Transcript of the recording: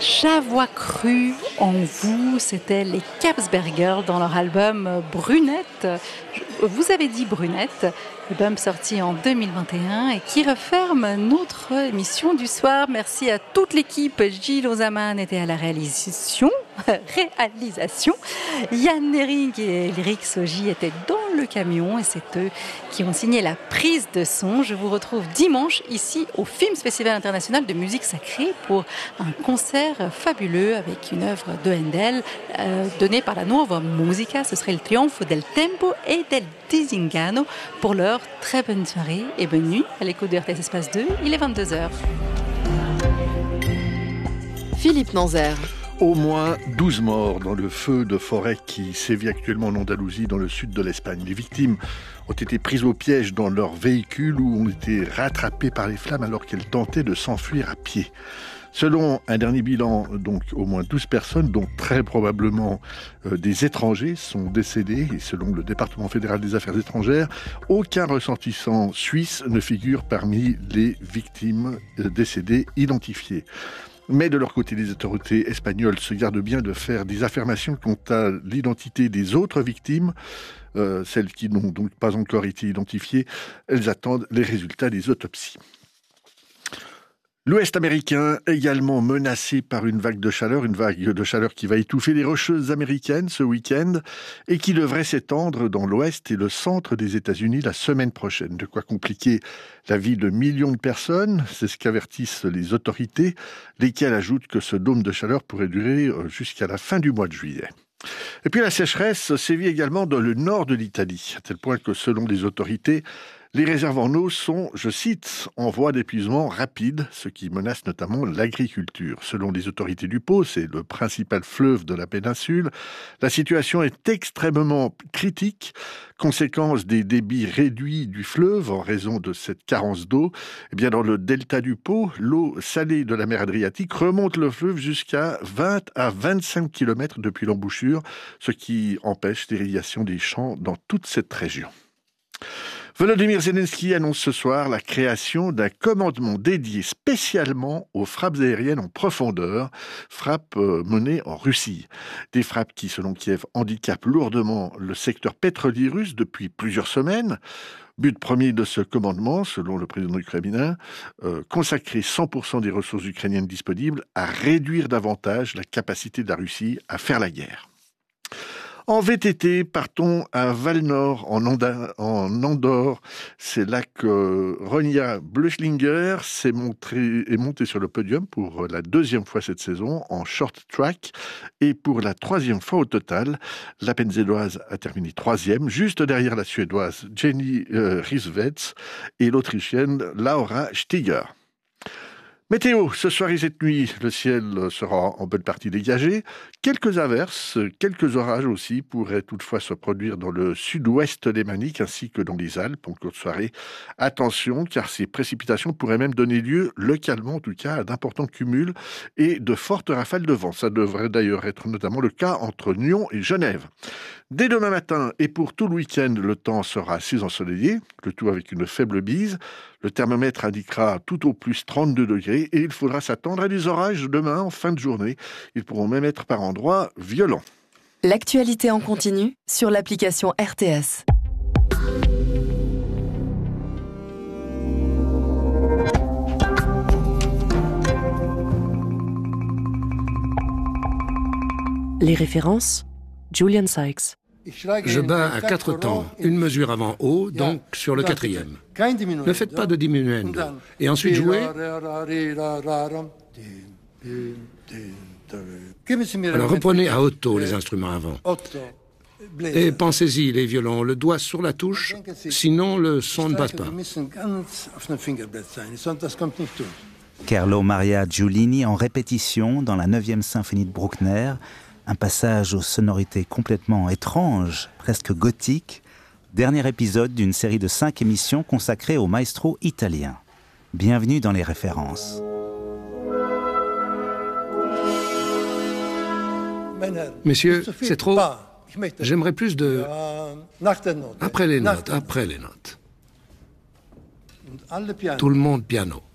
J'avoue cru en vous, c'était les Capsberger dans leur album Brunette. Vous avez dit Brunette, album sorti en 2021 et qui referme notre émission du soir. Merci à toute l'équipe. Gilles Ozaman était à la réalisation. Yann Nering et Lyric Soji étaient dans le camion et c'est eux qui ont signé la prise de son. Je vous retrouve dimanche ici au Films Festival International de Musique Sacrée pour un concert fabuleux avec une œuvre de Handel donnée par la Nuova Musica. Ce serait le triomphe del tempo et del disingano. Pour l'heure, très bonne soirée et bonne nuit à l'écoute de RTS Espace 2. Il est 22h. Philippe Nanzer. Au moins 12 morts dans le feu de forêt qui sévit actuellement en Andalousie, dans le sud de l'Espagne. Les victimes ont été prises au piège dans leur véhicule ou ont été rattrapées par les flammes alors qu'elles tentaient de s'enfuir à pied. Selon un dernier bilan, donc au moins 12 personnes, dont très probablement des étrangers, sont décédées. Et selon le département fédéral des affaires étrangères, aucun ressortissant suisse ne figure parmi les victimes décédées identifiées. Mais de leur côté, les autorités espagnoles se gardent bien de faire des affirmations quant à l'identité des autres victimes, celles qui n'ont donc pas encore été identifiées. Elles attendent les résultats des autopsies. L'Ouest américain également menacé par une vague de chaleur qui va étouffer les Rocheuses américaines ce week-end et qui devrait s'étendre dans l'Ouest et le centre des États-Unis la semaine prochaine. De quoi compliquer la vie de millions de personnes, c'est ce qu'avertissent les autorités, lesquelles ajoutent que ce dôme de chaleur pourrait durer jusqu'à la fin du mois de juillet. Et puis la sécheresse sévit également dans le nord de l'Italie, à tel point que selon les autorités, les réserves en eau sont, je cite, en voie d'épuisement rapide, ce qui menace notamment l'agriculture. Selon les autorités du Pô, c'est le principal fleuve de la péninsule, la situation est extrêmement critique, conséquence des débits réduits du fleuve en raison de cette carence d'eau. Eh bien, dans le delta du Pô, l'eau salée de la mer Adriatique remonte le fleuve jusqu'à 20 à 25 km depuis l'embouchure, ce qui empêche l'irrigation des champs dans toute cette région. Volodymyr Zelensky annonce ce soir la création d'un commandement dédié spécialement aux frappes aériennes en profondeur, frappes menées en Russie. Des frappes qui, selon Kiev, handicapent lourdement le secteur pétrolier russe depuis plusieurs semaines. But premier de ce commandement, selon le président ukrainien, consacrer 100% des ressources ukrainiennes disponibles à réduire davantage la capacité de la Russie à faire la guerre. En VTT, partons à Val-Nord, en Andorre. C'est là que Ronja Blöchlinger est montée sur le podium pour la deuxième fois cette saison en short track et pour la troisième fois au total. La Penzelloise a terminé troisième, juste derrière la Suédoise Jenny Rissveds et l'Autrichienne Laura Stiger. Météo, ce soir et cette nuit, le ciel sera en bonne partie dégagé. Quelques averses, quelques orages aussi pourraient toutefois se produire dans le sud-ouest lémanique ainsi que dans les Alpes en cours de soirée. Attention, car ces précipitations pourraient même donner lieu, localement en tout cas, à d'importants cumuls et de fortes rafales de vent. Ça devrait d'ailleurs être notamment le cas entre Nyon et Genève. Dès demain matin et pour tout le week-end, le temps sera assez ensoleillé, le tout avec une faible bise. Le thermomètre indiquera tout au plus 32 degrés et il faudra s'attendre à des orages demain en fin de journée. Ils pourront même être par endroits violents. L'actualité en continu sur l'application RTS. Les références, Julian Sykes. Je bats à 4 temps, une mesure avant haut, donc sur le 4e. Ne faites pas de diminuendo. Et ensuite jouez. Alors reprenez à auto les instruments avant. Et pensez-y, les violons, le doigt sur la touche, sinon le son ne passe pas. Carlo Maria Giulini en répétition dans la 9e symphonie de Bruckner. Un passage aux sonorités complètement étranges, presque gothiques, dernier épisode d'une série de 5 émissions consacrées au maestro italien. Bienvenue dans les références. Messieurs, c'est trop. J'aimerais plus de... Après les notes. Tout le monde piano.